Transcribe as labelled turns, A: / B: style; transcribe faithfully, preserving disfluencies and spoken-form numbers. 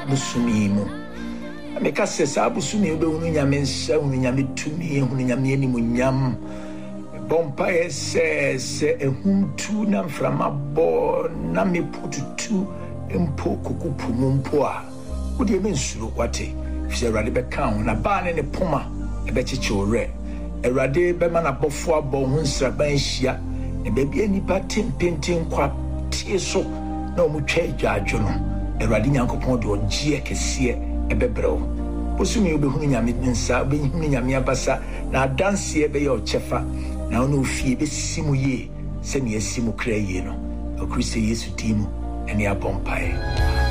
A: busumi mu ameka se sa busumi be hunu nyame nsa hunu nyame tumi hunu nyame ni munyam bompa ese se ehuntu na mframa bo na mepututu mpo kokupu mpo a wode me nsuro kwate fi Awurade be kan na ba ne ne poma e be chichore Awurade be mana bofo abo hu nsraban hia e be bia nipa tempenten kwa tie so na omutwa adwadwo no Awurade Nyankopɔn de ogie kese e be brew bosumi obehunu nyame nsa obehunu nyame abasa na danse e be ye ochefa na ono fie be simu ye se ne asimu kra ye no o Kristo Yesu timu ene abompae.